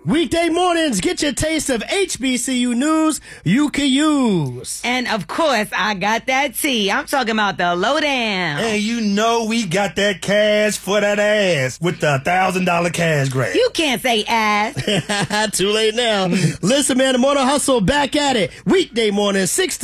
Weekday mornings, get your taste of HBCU news you can use. And of course, I got that tea. I'm talking about the lowdown. And you know we got that cash for that ass with the $1,000 cash grab. You can't say ass. Too late now. Listen, man, the Morning Hustle back at it. Weekday morning, 6 to